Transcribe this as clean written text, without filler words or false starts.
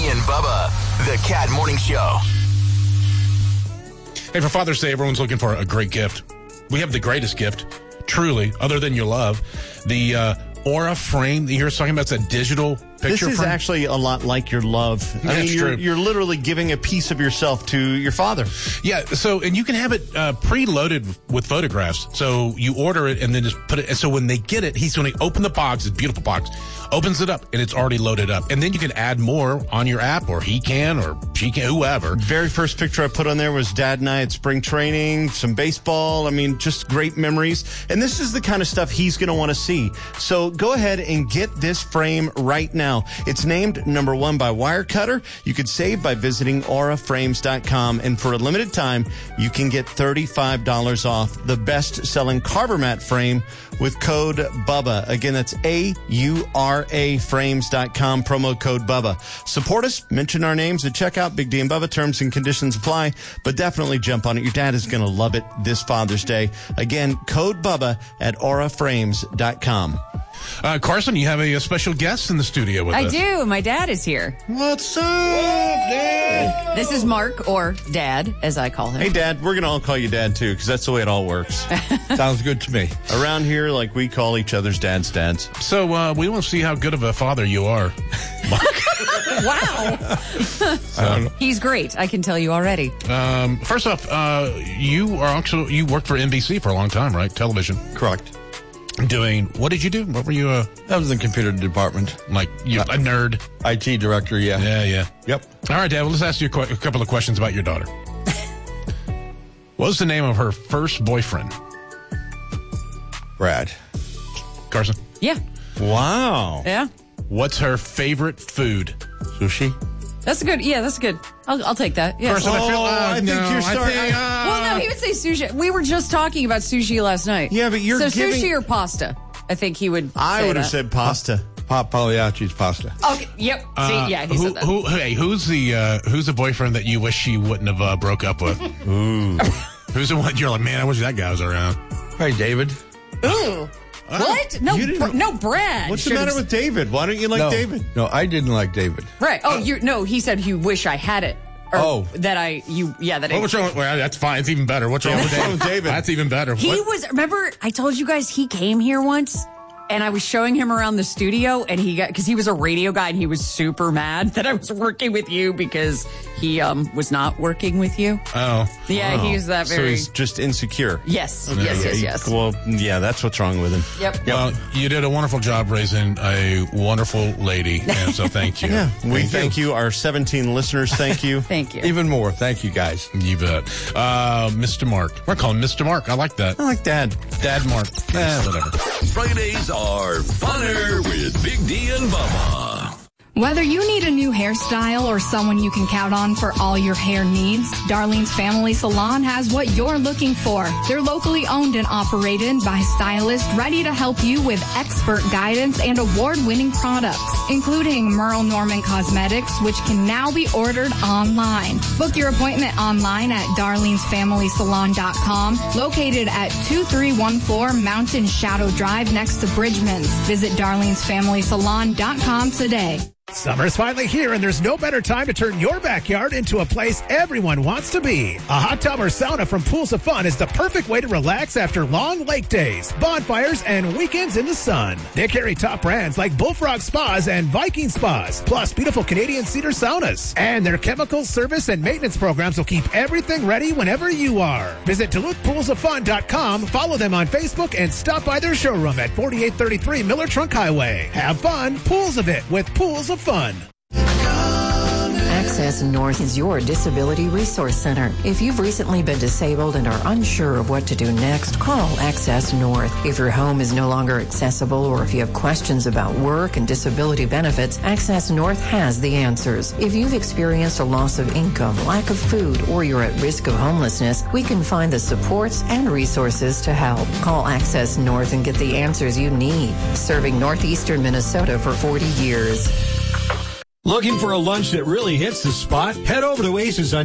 and Bubba, the Cat Morning Show. Hey, for Father's Day, everyone's looking for a great gift. We have the greatest gift, truly, other than your love. The Aura frame that you're talking about, it's a digital picture This is frame. actually a lot like your love. I mean, you're literally giving a piece of yourself to your father. Yeah, so, and you can have it preloaded with photographs. So you order it and then just put it, and so when they get it, he's going to open the box, it's a beautiful box, opens it up, and it's already loaded up. And then you can add more on your app, or he can, or she can, whoever. Very first picture I put on there was Dad and I at spring training, some baseball. I mean, just great memories. And this is the kind of stuff he's going to want to see. So go ahead and get this frame right now. It's named number 1 by Wirecutter. You could save by visiting auraframes.com. And for a limited time, you can get $35 off the best-selling Carbomat frame with code BUBBA. Again, that's AURA frames.com, promo code BUBBA. Support us, mention our names at checkout. Big D and Bubba, terms and conditions apply, but definitely jump on it. Your dad is going to love it this Father's Day. Again, code BUBBA at auraframes.com. Carson, you have a special guest in the studio with us. I do. My dad is here. What's up, Dad? This is Mark, or Dad, as I call him. Hey, Dad, we're going to all call you Dad, too, because that's the way it all works. Sounds good to me. Around here, like, we call each other's dads. So we want to see how good of a father you are. Wow. He's great. I can tell you already. First off, you worked for NBC for a long time, right? Television. Correct. Doing, what did you do? What were you? I was in the computer department. Like, you a nerd? IT director, yeah. Yeah. Yep. All right, Dad, well, let's ask you a couple of questions about your daughter. What was the name of her first boyfriend? Brad. Carson? Yeah. Wow. Yeah. What's her favorite food? Sushi. That's good. Yeah, that's good. I'll take that. Yeah. Carson, I think you're starting. Well, no, he would say sushi. We were just talking about sushi last night. Yeah, but you're so giving... sushi or pasta? I think he would. I would have said pasta. Pop Pagliacci's pasta. Okay. Yep. See, yeah, he said that. Who's the boyfriend that you wish she wouldn't have broke up with? Ooh. Who's the one you're like, man, I wish that guy was around? Hey, David. Ooh. What? No, no, Brad. What's the matter with David? Why don't you like David? No, I didn't like David. Right. Oh, he said you wish I had it. Or that what's wrong? Well, that's fine. It's even better. What's wrong with David? That's even better. Remember, I told you guys he came here once and I was showing him around the studio and because he was a radio guy and he was super mad that I was working with you because he was not working with you. Oh. Yeah, he's that very. So he's just insecure. Yes. Okay. Yes. Well, yeah, that's what's wrong with him. Yep. Well, you did a wonderful job raising a wonderful lady, and so thank you. Yeah, we thank you. Our 17 listeners, thank you. Thank you. Even more. Thank you, guys. You bet. Mr. Mark. We're calling Mr. Mark. I like that. I like Dad. Dad Mark. Whatever. Fridays are funner with Big D and Bubba. Whether you need a new hairstyle or someone you can count on for all your hair needs, Darlene's Family Salon has what you're looking for. They're locally owned and operated by stylists ready to help you with expert guidance and award-winning products, including Merle Norman Cosmetics, which can now be ordered online. Book your appointment online at darlenesfamilysalon.com, located at 2314 Mountain Shadow Drive next to Bridgman's. Visit darlenesfamilysalon.com today. Summer's finally here, and there's no better time to turn your backyard into a place everyone wants to be. A hot tub or sauna from Pools of Fun is the perfect way to relax after long lake days, bonfires, and weekends in the sun. They carry top brands like Bullfrog Spas and Viking Spas, plus beautiful Canadian cedar saunas. And their chemical service and maintenance programs will keep everything ready whenever you are. Visit DuluthPoolsOfFun.com, follow them on Facebook, and stop by their showroom at 4833 Miller Trunk Highway. Have fun, pools of it with Pools of Fun. Access North is your disability resource center. If you've recently been disabled and are unsure of what to do next, call Access North. If your home is no longer accessible or if you have questions about work and disability benefits, Access North has the answers. If you've experienced a loss of income, lack of food, or you're at risk of homelessness, we can find the supports and resources to help. Call Access North and get the answers you need. Serving northeastern Minnesota for 40 years. Looking for a lunch that really hits the spot? Head over to Aces on